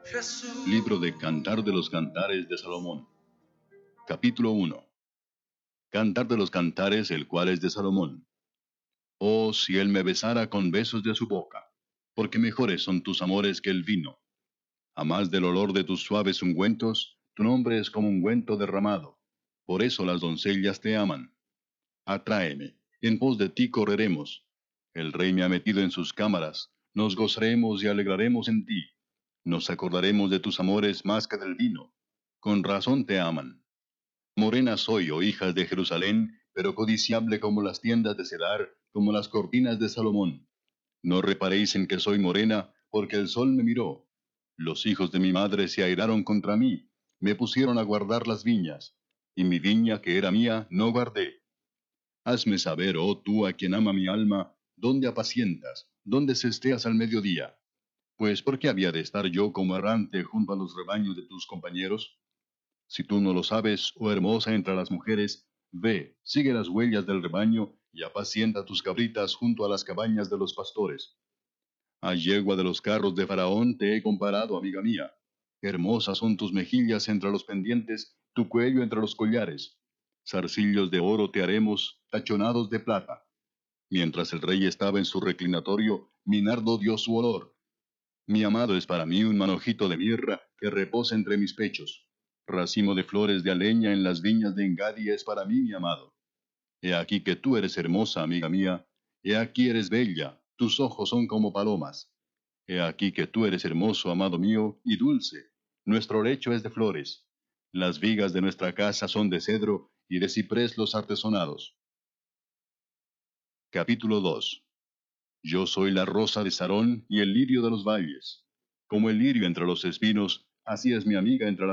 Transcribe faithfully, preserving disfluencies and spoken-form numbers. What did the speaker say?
Libro de Cantar de los Cantares de Salomón. Capítulo uno. Cantar de los Cantares, el cual es de Salomón. Oh, si él me besara con besos de su boca, porque mejores son tus amores que el vino. A más del olor de tus suaves ungüentos, tu nombre es como ungüento derramado. Por eso las doncellas te aman. Atráeme, en pos de ti correremos. El rey me ha metido en sus cámaras, nos gozaremos y alegraremos en ti. Nos acordaremos de tus amores más que del vino. Con razón te aman. Morena soy, oh hijas de Jerusalén, pero codiciable como las tiendas de Cedar, como las cortinas de Salomón. No reparéis en que soy morena, porque el sol me miró. Los hijos de mi madre se airaron contra mí, me pusieron a guardar las viñas, y mi viña que era mía no guardé. Hazme saber, oh tú a quien ama mi alma, dónde apacientas, dónde cesteas al mediodía. Pues ¿por qué había de estar yo como errante junto a los rebaños de tus compañeros? Si tú no lo sabes, oh hermosa entre las mujeres, ve, sigue las huellas del rebaño y apacienta tus cabritas junto a las cabañas de los pastores. A yegua de los carros de Faraón te he comparado, amiga mía. Hermosas son tus mejillas entre los pendientes, tu cuello entre los collares. Zarcillos de oro te haremos, tachonados de plata. Mientras el rey estaba en su reclinatorio, mi nardo dio su olor. Mi amado es para mí un manojito de mirra que reposa entre mis pechos. Racimo de flores de aleña en las viñas de Engadi es para mí mi amado. He aquí que tú eres hermosa, amiga mía. He aquí eres bella, tus ojos son como palomas. He aquí que tú eres hermoso, amado mío, y dulce. Nuestro lecho es de flores. Las vigas de nuestra casa son de cedro y de ciprés los artesonados. Capítulo dos. Yo soy la rosa de Sarón y el lirio de los valles. Como el lirio entre los espinos, así es mi amiga entre las